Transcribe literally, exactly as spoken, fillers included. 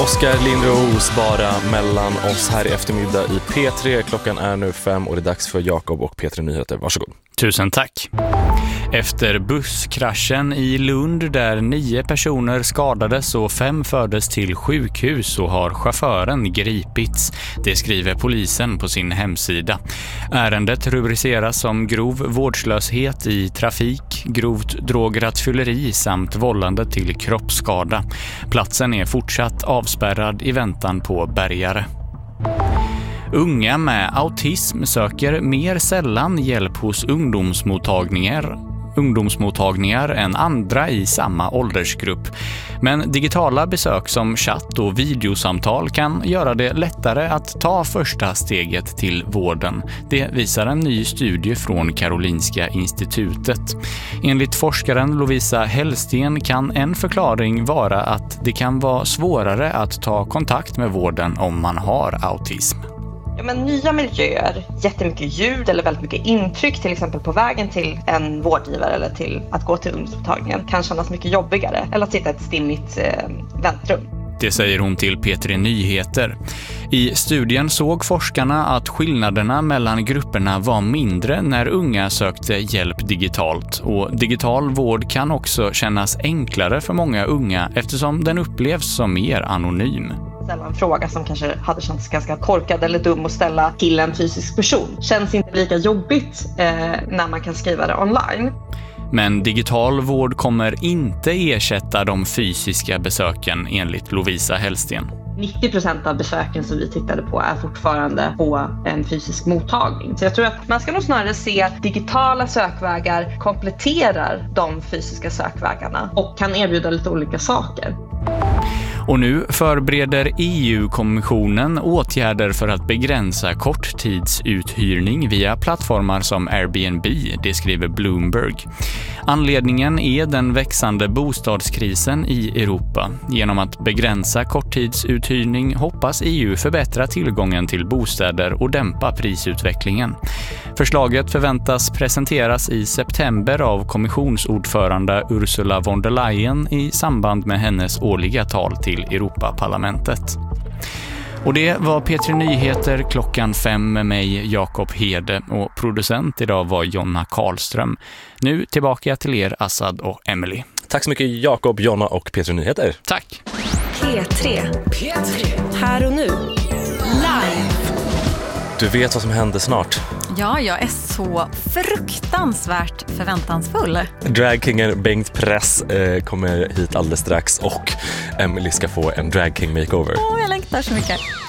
Oskar Lindros bara mellan oss här i eftermiddag i P tre. Klockan är nu fem och det är dags för Jakob och P tre Nyheter. Varsågod. Tusen tack. Efter busskraschen i Lund där nio personer skadades och fem fördes till sjukhus så har chauffören gripits. Det skriver polisen på sin hemsida. Ärendet rubriceras som grov vårdslöshet i trafik, grovt drograttfylleri samt vållande till kroppsskada. Platsen är fortsatt avspärrad i väntan på bärgare. Unga med autism söker mer sällan hjälp hos ungdomsmottagningar, ungdomsmottagningar än andra i samma åldersgrupp. Men digitala besök som chatt och videosamtal kan göra det lättare att ta första steget till vården. Det visar en ny studie från Karolinska institutet. Enligt forskaren Lovisa Hellsten kan en förklaring vara att det kan vara svårare att ta kontakt med vården om man har autism. Ja, men nya miljöer, jättemycket ljud eller väldigt mycket intryck till exempel på vägen till en vårdgivare eller till att gå till ungdomsmottagningen kan kännas mycket jobbigare eller att sitta i ett stimmigt eh, väntrum. Det säger hon till P tre Nyheter. I studien såg forskarna att skillnaderna mellan grupperna var mindre när unga sökte hjälp digitalt. Och digital vård kan också kännas enklare för många unga eftersom den upplevs som mer anonym. Ställa en fråga som kanske hade känts ganska korkad eller dum att ställa till en fysisk person. Känns inte lika jobbigt eh, när man kan skriva det online. Men digital vård kommer inte ersätta de fysiska besöken enligt Lovisa Hellsten. nittio procent av besöken som vi tittade på är fortfarande på en fysisk mottagning. Så jag tror att man ska nog snarare se digitala sökvägar kompletterar de fysiska sökvägarna och kan erbjuda lite olika saker. Och nu förbereder E U-kommissionen åtgärder för att begränsa korttidsuthyrning via plattformar som Airbnb, det skriver Bloomberg. Anledningen är den växande bostadskrisen i Europa. Genom att begränsa korttidsuthyrning hoppas E U förbättra tillgången till bostäder och dämpa prisutvecklingen. Förslaget förväntas presenteras i september av kommissionsordförande Ursula von der Leyen i samband med hennes årliga tal till Europaparlamentet. Och det var P tre Nyheter klockan fem med mig, Jakob Hede, och producent idag var Jonna Karlström. Nu tillbaka till er, Assad och Emily. Tack så mycket Jakob, Jonna och P tre Nyheter. Tack. P tre. P tre. Här och nu. Live. Du vet vad som händer snart. Ja, jag är så fruktansvärt förväntansfull. Dragkingen Bengt Press eh, kommer hit alldeles strax och Emily ska få en dragking makeover. Åh, jag längtar så mycket.